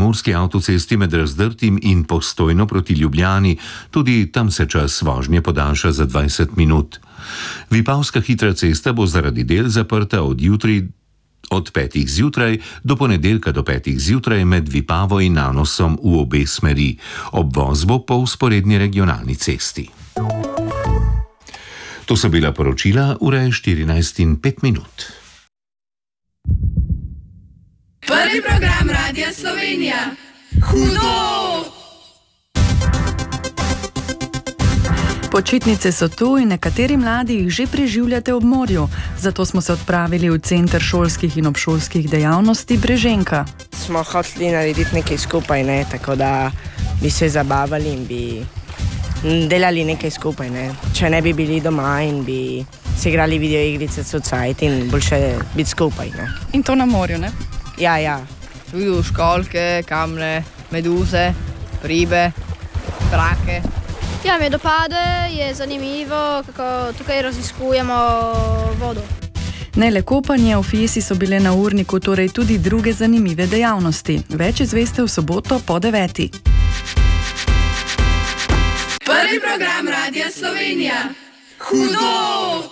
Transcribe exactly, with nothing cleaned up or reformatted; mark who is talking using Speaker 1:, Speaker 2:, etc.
Speaker 1: primorski avtocesti med Razdrtim in Postojno proti Ljubljani, tudi tam se čas vožnje podaljša za dvajset minut. Vipavska hitra cesta bo zaradi del zaprta od jutri od petih zjutraj do ponedeljka do petih zjutraj med Vipavo in Nanosom v obe smeri. Obvoz bo po vzporedni regionalni cesti. To so bila poročila, ura je štirinajst in pet minut.
Speaker 2: Prvi program Radia Slovenija. Hudo!
Speaker 3: Počitnice so tu in nekateri mladi jih že preživljate ob morju, zato smo se odpravili v center šolskih in obšolskih dejavnosti Breženka.
Speaker 4: Smo hoteli narediti nekaj skupaj, ne? Tako da bi se zabavali in bi delali nekaj skupaj. Ne? Če ne bi bili doma in bi se igrali videoigrice society in boljše biti skupaj. Ne?
Speaker 3: In to na morju, ne?
Speaker 4: Ja, ja.
Speaker 5: Tudi v školjke, kamne, meduze, ribe, trake.
Speaker 6: Ja, me dopade, je zanimivo, kako tukaj raziskujemo vodo.
Speaker 3: Ne le kopanje, v Fiesi so bile na urniku torej tudi druge zanimive dejavnosti. Več izveste v soboto po deveti.
Speaker 2: Prvi program Radia Slovenija. Hudo!